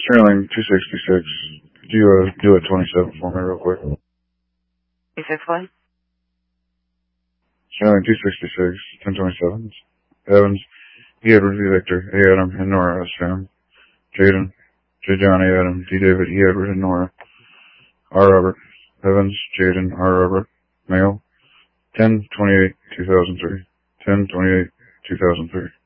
Sterling 266. Could you do a 27 for me real quick? You said what? Sterling 266, 1027. Evans, E. Edward, V. Victor, A. Adam, and Nora, S. Sam. Jaden, J. John, A. Adam, D. David, E. Edward, and Nora. R. Robert, Evans, Jaden, R. Robert, male. 10/28/2003. 10/28/2003.